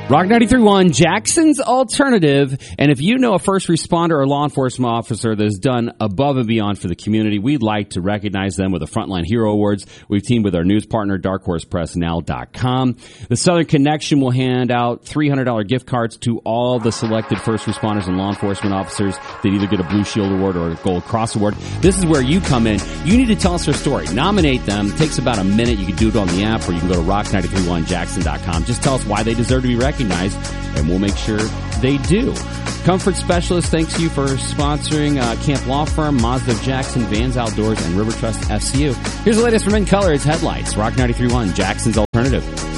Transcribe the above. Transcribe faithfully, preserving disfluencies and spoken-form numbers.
Rock ninety-three point one, Jackson's Alternative. And if you know a first responder or law enforcement officer that has done above and beyond for the community, we'd like to recognize them with the Frontline Hero Awards. We've teamed with our news partner, dark horse press now dot com. The Southern Connection will hand out three hundred dollars gift cards to all the selected first responders and law enforcement officers that either get a Blue Shield Award or a Gold Cross Award. This is where you come in. You need to tell us their story. Nominate them. It takes about a minute. You can do it on the app, or you can go to rock nine three one jackson dot com. Just tell us why they deserve to be recognized, and we'll make sure they do. Comfort Specialist, thanks you for sponsoring uh, Camp Law Firm, Mazda of Jackson, Vans Outdoors, and River Trust F C U. Here's the latest from In Color. It's headlights. Rock ninety-three point one, Jackson's Alternative.